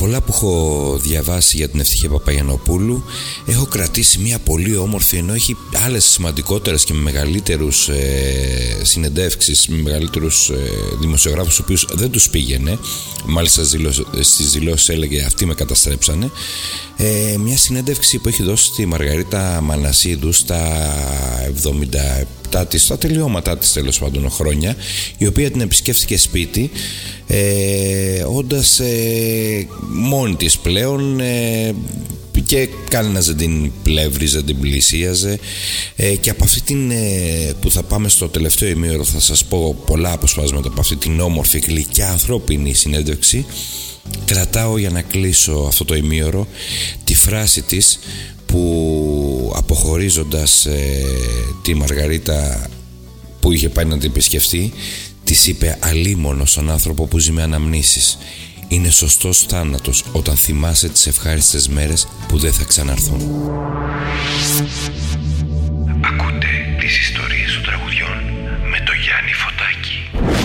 πολλά που έχω διαβάσει για την Ευτυχία Παπαγιαννοπούλου, έχω κρατήσει μια πολύ όμορφη, ενώ έχει άλλες σημαντικότερες και με μεγαλύτερους συνεντεύξεις, με μεγαλύτερους δημοσιογράφους, ο οποίους δεν τους πήγαινε, μάλιστα στις δηλώσεις έλεγε αυτοί με καταστρέψανε. Μια συνέντευξη που έχει δώσει στη Μαργαρίτα Μανασίδου στα 77 της, στα τελειώματά της τέλος πάντων χρόνια, η οποία την επισκέφθηκε σπίτι, όντας μόνη της πλέον, και κανένας δεν την πλεύριζε, δεν την πλησίαζε, και από αυτή την που θα πάμε στο τελευταίο ημίωρο θα σας πω πολλά αποσπάσματα από αυτή την όμορφη, γλυκιά, ανθρώπινη συνέντευξη. Κρατάω για να κλείσω αυτό το ημίωρο τη φράση της που, αποχωρίζοντας τη Μαργαρίτα που είχε πάει να την επισκεφτεί, της είπε αλίμονο στον άνθρωπο που ζει με αναμνήσεις: είναι σωστός θάνατος όταν θυμάσαι τις ευχάριστες μέρες που δεν θα ξαναρθούν.